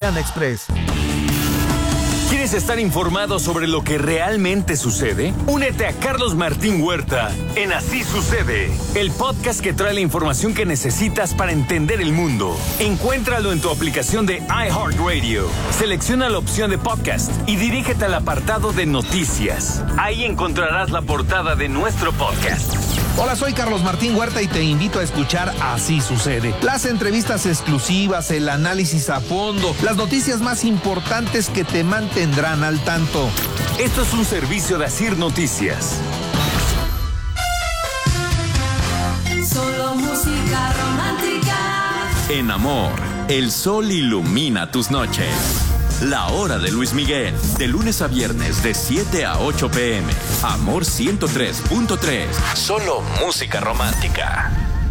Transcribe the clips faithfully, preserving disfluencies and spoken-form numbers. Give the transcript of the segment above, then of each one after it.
Express. ¿Quieres estar informado sobre lo que realmente sucede? Únete a Carlos Martín Huerta en Así Sucede, el podcast que trae la información que necesitas para entender el mundo. Encuéntralo en tu aplicación de iHeartRadio. Selecciona la opción de podcast y dirígete al apartado de noticias. Ahí encontrarás la portada de nuestro podcast. Hola, soy Carlos Martín Huerta y te invito a escuchar Así Sucede. Las entrevistas exclusivas, el análisis a fondo, las noticias más importantes que te mantendrán al tanto. Esto es un servicio de Asir Noticias. Solo música romántica. En Amor, el sol ilumina tus noches. La Hora de Luis Miguel, de lunes a viernes de siete a ocho pm. Amor ciento tres punto tres. Solo música romántica.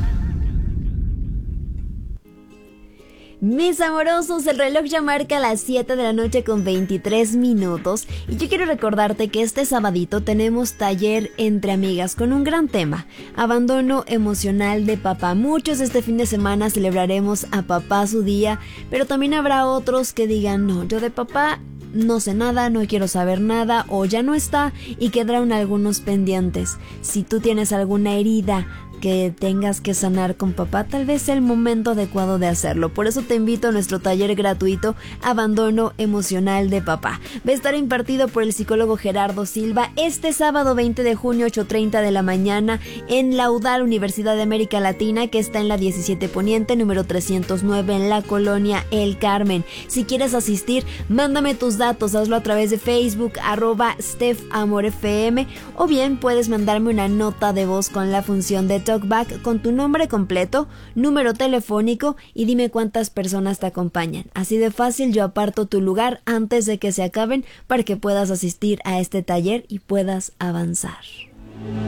Mis amorosos, el reloj ya marca las siete de la noche con veintitrés minutos y yo quiero recordarte que este sabadito tenemos taller entre amigas con un gran tema, abandono emocional de papá. Muchos este fin de semana celebraremos a papá su día, pero también habrá otros que digan, no, yo de papá no sé nada, no quiero saber nada o ya no está y quedaron algunos pendientes. Si tú tienes alguna herida que tengas que sanar con papá, tal vez sea el momento adecuado de hacerlo. Por eso te invito a nuestro taller gratuito Abandono Emocional de Papá. Va a estar impartido por el psicólogo Gerardo Silva este sábado veinte de junio, ocho treinta de la mañana, en la U D A L, Universidad de América Latina, que está en la diecisiete Poniente, número trescientos nueve, en la colonia El Carmen. Si quieres asistir, mándame tus datos, hazlo a través de Facebook, arroba StephAmorFM, o bien puedes mandarme una nota de voz con la función de Talkback con tu nombre completo, número telefónico y dime cuántas personas te acompañan. Así de fácil, yo aparto tu lugar antes de que se acaben para que puedas asistir a este taller y puedas avanzar.